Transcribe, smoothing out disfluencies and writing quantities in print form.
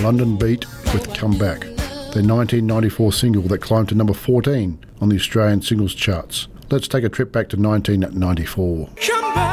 London Beat with Come Back, their 1994 single that climbed to number 14 on the Australian singles charts. Let's take a trip back to 1994. Come back.